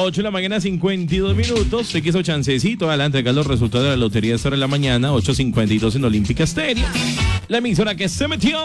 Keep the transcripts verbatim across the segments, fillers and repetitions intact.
ocho de la mañana, cincuenta y dos minutos. Usted quiso chancecito. Adelante, acá los resultados de la lotería de esta hora de la mañana. ocho cincuenta y dos en Olímpica Estéreo. La emisora que se metió.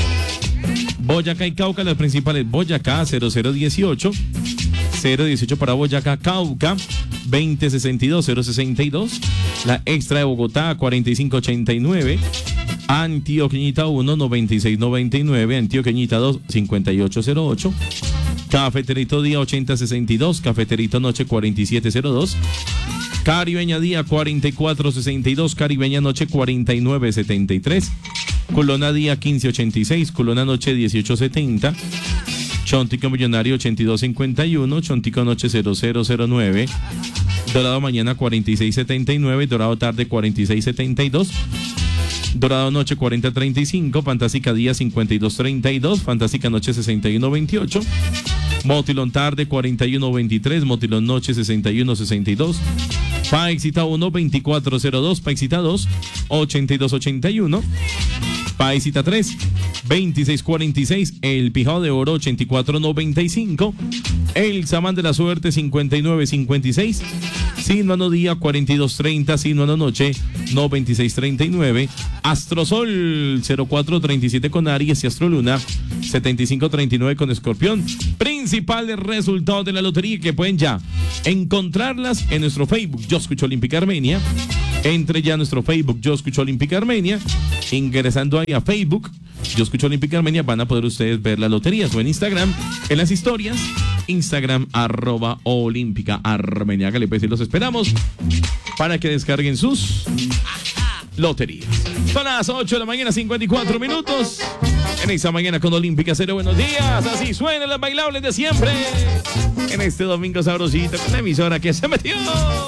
Boyacá y Cauca, las principales. Boyacá cero cero dieciocho. cero dieciocho para Boyacá, Cauca veinte sesenta y dos, cero sesenta y dos. La extra de Bogotá cuarenta y cinco ochenta y nueve. Antioqueñita uno, noventa y seis noventa y nueve. Antioqueñita dos, cincuenta y ocho cero ocho. Cafeterito Día ochenta sesenta y dos. Cafeterito Noche cuarenta y siete cero dos. Caribeña Día cuarenta y cuatro sesenta y dos. Caribeña Noche cuarenta y nueve setenta y tres. Culona Día quince ochenta y seis. Culona Noche dieciocho setenta. Chontico Millonario ochenta y dos cincuenta y uno. Chontico Noche cero cero cero nueve. Dorado Mañana cuarenta y seis setenta y nueve. Dorado Tarde cuarenta y seis setenta y dos. Dorado Noche cuarenta treinta y cinco. Fantástica Día cincuenta y dos treinta y dos. Fantástica Noche sesenta y uno veintiocho. Motilón Tarde cuarenta y uno veintitrés. Motilón Noche sesenta y uno sesenta y dos. Paixita uno veinticuatro cero dos. Paixita dos ochenta y dos ochenta y uno. Paisita tres, veintiséis cuarenta y seis. El Pijao de Oro ochenta y cuatro noventa y cinco. El Samán de la Suerte cincuenta y nueve cincuenta y seis. Sin Mano Día cuarenta y dos treinta. Sin Mano Noche noventa y seis treinta y nueve. Astrosol cero cuatro treinta y siete con Aries y Astroluna setenta y cinco treinta y nueve con Escorpión. Principales resultados de la lotería que pueden ya encontrarlas en nuestro Facebook Yo Escucho Olímpica Armenia. Entre ya a nuestro Facebook Yo Escucho Olímpica Armenia. Ingresando ahí a Facebook Yo Escucho Olímpica Armenia van a poder ustedes ver las loterías, o en Instagram, en las historias, Instagram arroba Olímpica Armenia. Hágale pues, y los esperamos para que descarguen sus loterías. Son las ocho de la mañana, cincuenta y cuatro minutos. En esta mañana con Olímpica Cero, buenos días. Así suenan las bailables de siempre. En este domingo sabrosito con la emisora que se metió.